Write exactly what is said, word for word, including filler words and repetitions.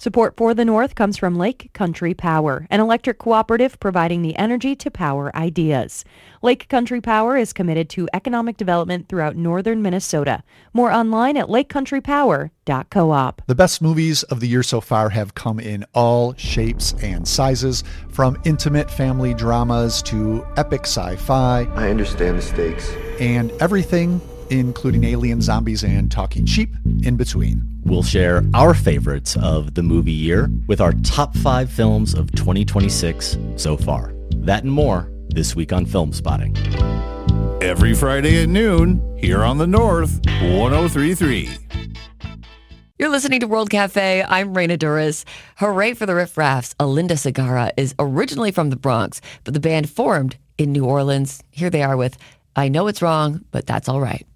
Support for the North comes from Lake Country Power, an electric cooperative providing the energy to power ideas. Lake Country Power is committed to economic development throughout northern Minnesota. More online at lake country power dot coop. The best movies of the year so far have come in all shapes and sizes, from intimate family dramas to epic sci-fi. I understand the stakes. And everything, including alien zombies and talking sheep, in between. We'll share our favorites of the movie year with our top five films of twenty twenty-six so far. That and more this week on Film Spotting. Every Friday at noon, here on the North, one oh three point three. You're listening to World Cafe. I'm Raina Duras. Hooray for the Riff Raffs. Alinda Segarra is originally from the Bronx, but the band formed in New Orleans. Here they are with I Know It's Wrong, but That's All Right.